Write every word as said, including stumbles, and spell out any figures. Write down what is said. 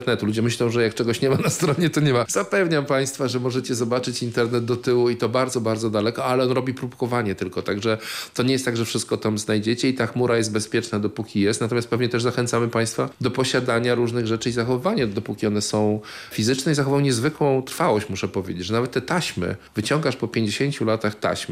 Ludzie myślą, że jak czegoś nie ma na stronie, to nie ma. Zapewniam Państwa, że możecie zobaczyć internet do tyłu i to bardzo, bardzo daleko, ale on robi próbkowanie tylko, także to nie jest tak, że wszystko tam znajdziecie i ta chmura jest bezpieczna, dopóki jest. Natomiast pewnie też zachęcamy Państwa do posiadania różnych rzeczy i zachowywania, dopóki one są fizyczne i zachowują niezwykłą trwałość, muszę powiedzieć, że nawet te taśmy, wyciągasz po pięćdziesięciu latach taśmę,